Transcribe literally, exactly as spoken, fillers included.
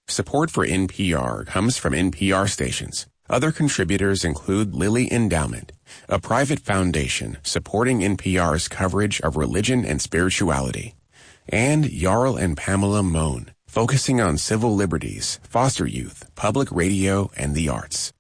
Support for N P R comes from N P R stations. Other contributors include Lilly Endowment, a private foundation supporting N P R's coverage of religion and spirituality, and Jarl and Pamela Mohn, focusing on civil liberties, foster youth, public radio, and the arts.